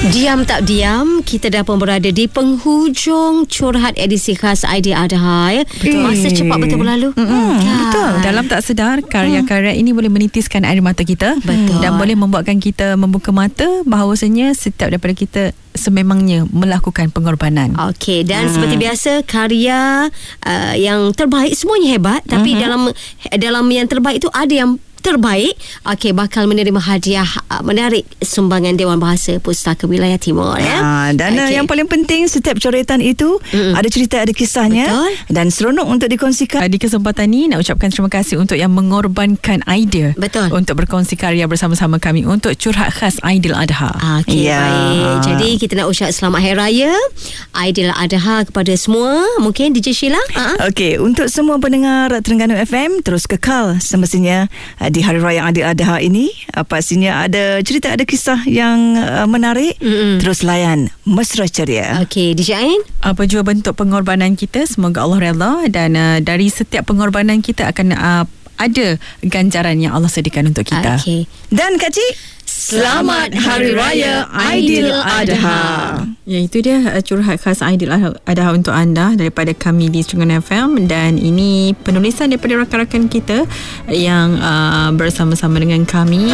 Diam tak diam, kita dah pun berada di penghujung curhat edisi khas Aidiladha. Masa cepat betul berlalu. Betul. Dalam tak sedar, karya-karya ini boleh menitiskan air mata kita. Betul. Dan boleh membuatkan kita membuka mata bahawasanya setiap daripada kita sememangnya melakukan pengorbanan. Okey, dan seperti biasa karya yang terbaik semuanya hebat, tapi dalam yang terbaik itu ada yang terbaik, bakal menerima hadiah menarik sumbangan Dewan Bahasa Pustaka Wilayah Timur. Dan yang paling penting, setiap coretan itu ada cerita, ada kisahnya. Betul. Dan seronok untuk dikongsikan. Di kesempatan ini nak ucapkan terima kasih untuk yang mengorbankan idea. Betul. Untuk berkongsi karya bersama-sama kami untuk curhat khas Aidiladha. Baik. Jadi kita nak ucap selamat Hari Raya Aidiladha kepada semua. Mungkin DJ Sheila. Okey, untuk semua pendengar Terengganu FM, terus kekal semestinya di Hari Raya Aidiladha ini. Pastinya ada cerita, ada kisah yang menarik. Terus layan mesra ceria. Okey, DJ Ain. Apa jua bentuk pengorbanan kita, semoga Allah redha, dan dari setiap pengorbanan kita akan ada ganjaran yang Allah sediakan untuk kita. Okey. Dan Kak Cik, selamat Hari Raya Aidiladha. Ya, itu dia curhat khas Aidiladha untuk anda daripada kami di Terengganu FM. Dan ini penulisan daripada rakan-rakan kita yang bersama-sama dengan kami.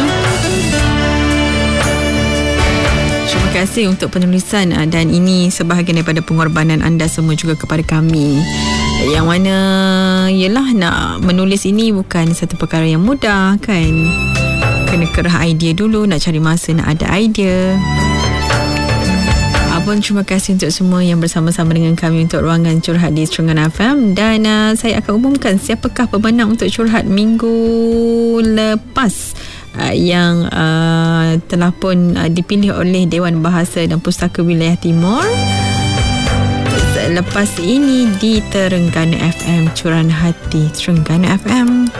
Terima kasih untuk penulisan, dan ini sebahagian daripada pengorbanan anda semua juga kepada kami. Yang mana ialah nak menulis ini bukan satu perkara yang mudah kan. Kena kerah idea dulu, nak cari masa nak ada idea. Abang, terima kasih untuk semua yang bersama-sama dengan kami untuk ruangan curhat di Terengganu FM. Dan saya akan umumkan siapakah pemenang untuk curhat minggu lepas yang telah pun dipilih oleh Dewan Bahasa dan Pustaka Wilayah Timur. Lepas ini di Terengganu FM, Curahan Hati Terengganu FM.